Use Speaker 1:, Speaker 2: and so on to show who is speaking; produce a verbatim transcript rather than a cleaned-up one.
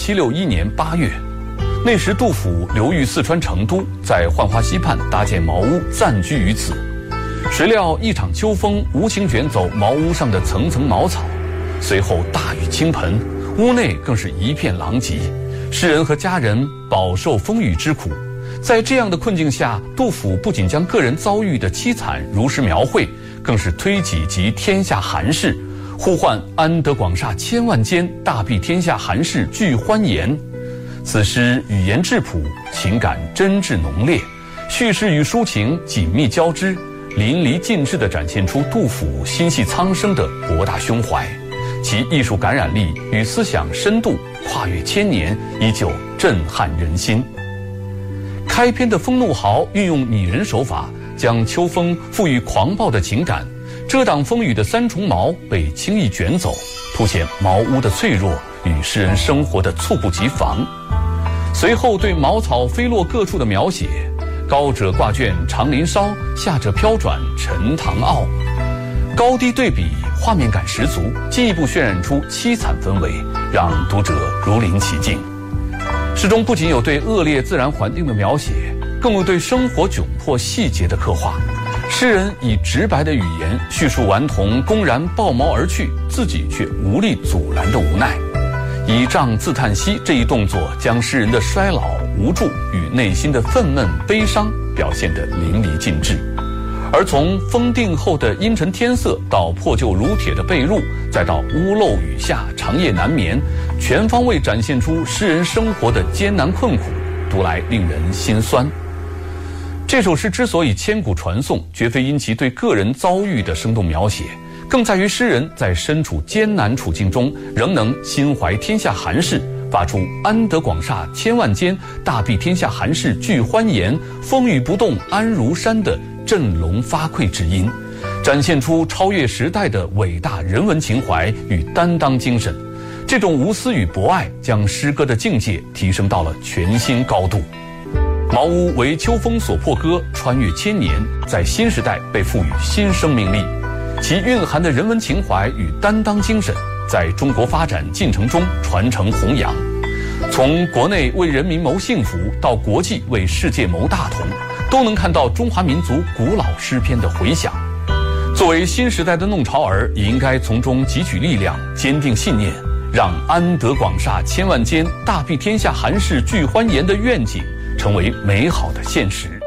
Speaker 1: 七六一年八月，那时杜甫流寓四川成都，在浣花溪畔搭建茅屋，暂居于此。谁料一场秋风无情卷走茅屋上的层层茅草，随后大雨倾盆，屋内更是一片狼藉，诗人和家人饱受风雨之苦。在这样的困境下，杜甫不仅将个人遭遇的凄惨如实描绘，更是推己及天下寒士，呼唤安得广厦千万间，大庇天下寒士俱欢颜。此诗语言质朴，情感真挚浓烈，叙事与抒情紧密交织，淋漓尽致地展现出杜甫心系苍生的博大胸怀，其艺术感染力与思想深度跨越千年，依旧震撼人心。开篇的风怒号运用拟人手法，将秋风赋予狂暴的情感，遮挡风雨的三重茅被轻易卷走，凸显茅屋的脆弱与诗人生活的猝不及防。随后对茅草飞落各处的描写，高者挂卷长林梢，下者飘转沉塘坳，高低对比，画面感十足，进一步渲染出凄惨氛围，让读者如临其境。诗中不仅有对恶劣自然环境的描写，更有对生活窘迫细节的刻画。诗人以直白的语言叙述顽童公然抱茅而去，自己却无力阻拦的无奈。倚杖自叹息这一动作，将诗人的衰老无助与内心的愤懑悲伤表现得淋漓尽致。而从封定后的阴沉天色，到破旧如铁的被褥，再到屋漏雨下长夜难眠，全方位展现出诗人生活的艰难困苦，读来令人心酸。这首诗之所以千古传颂，绝非因其对个人遭遇的生动描写，更在于诗人在身处艰难处境中，仍能心怀天下寒士，发出安得广厦千万间，大庇天下寒士俱欢颜，风雨不动安如山的振聋发聩之音，展现出超越时代的伟大人文情怀与担当精神。这种无私与博爱，将诗歌的境界提升到了全新高度。茅屋为秋风所破歌，穿越千年，在新时代被赋予新生命力，其蕴含的人文情怀与担当精神，在中国发展进程中传承弘扬。从国内为人民谋幸福，到国际为世界谋大同，都能看到中华民族古老诗篇的回响。作为新时代的弄潮儿，也应该从中汲取力量，坚定信念，让安得广厦千万间，大庇天下寒士俱欢颜的愿景成为美好的现实。